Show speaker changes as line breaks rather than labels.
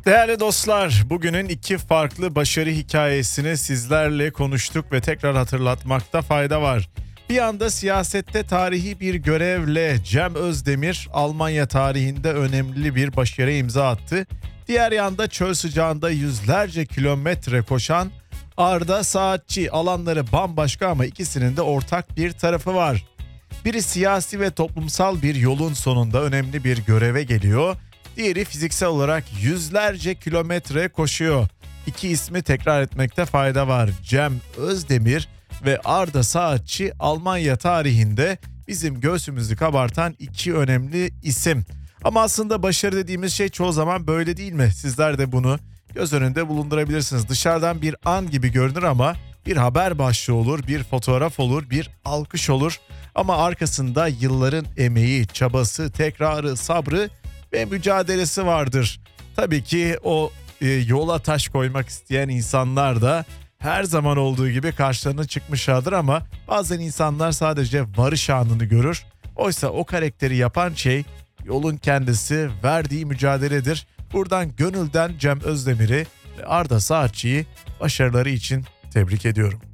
Değerli dostlar, bugünün iki farklı başarı hikayesini sizlerle konuştuk ve tekrar hatırlatmakta fayda var. Bir yanda siyasette tarihi bir görevle Cem Özdemir Almanya tarihinde önemli bir başarıya imza attı. Diğer yanda çöl sıcağında yüzlerce kilometre koşan Arda Saatçi, alanları bambaşka ama ikisinin de ortak bir tarafı var. Biri siyasi ve toplumsal bir yolun sonunda önemli bir göreve geliyor. Diğeri fiziksel olarak yüzlerce kilometre koşuyor. İki ismi tekrar etmekte fayda var. Cem Özdemir ve Arda Saatçi Almanya tarihinde bizim göğsümüzü kabartan iki önemli isim. Ama aslında başarı dediğimiz şey çoğu zaman böyle değil mi? Sizler de bunu göz önünde bulundurabilirsiniz. Dışarıdan bir an gibi görünür ama bir haber başlığı olur, bir fotoğraf olur, bir alkış olur. Ama arkasında yılların emeği, çabası, tekrarı, sabrı ve mücadelesi vardır. Tabii ki o yola taş koymak isteyen insanlar da her zaman olduğu gibi karşılarına çıkmışlardır ama bazen insanlar sadece varış anını görür. Oysa o karakteri yapan şey yolun kendisi, verdiği mücadeledir. Buradan gönülden Cem Özdemir'i ve Arda Saatçı'yı başarıları için tebrik ediyorum.